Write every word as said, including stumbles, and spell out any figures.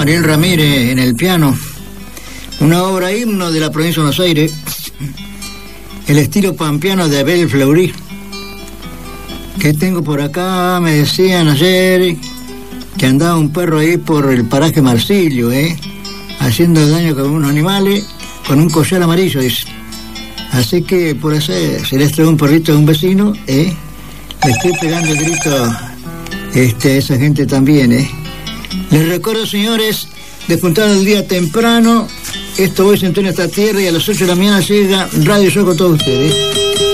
Ariel Ramírez en el piano. Una obra himno de la provincia de Buenos Aires. El estilo pampeano de Abel Fleury. ¿Qué tengo por acá? Me decían ayer que andaba un perro ahí por el paraje Marsilio, ¿eh? Haciendo daño con unos animales, con un collar amarillo, dice. Así que por eso se les trae un perrito de un vecino, ¿eh? Le estoy pegando el grito este, a esa gente también, ¿eh? Les recuerdo, señores, despuntar el día temprano. Esto hoy se entona esta tierra y a las ocho de la mañana llega Radio Show con todos ustedes.